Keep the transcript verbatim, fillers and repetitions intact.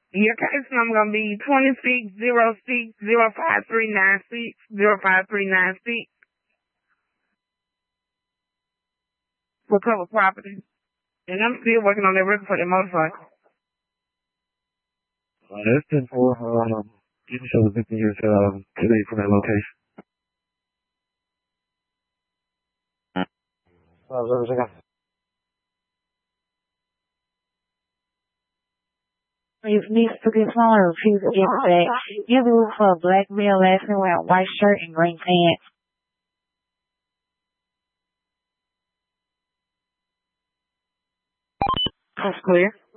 Your case number gonna be twenty-six zero six zero five three nine six zero five three nine six for cover property. And I'm still working on that record for that motorcycle. Uh, that's ten four. Um, you can show the victim here um, today from that location. Uh, Please needs to be smaller or refuse to get back. You look for a black male last name wearing white shirt and green pants. That's clear.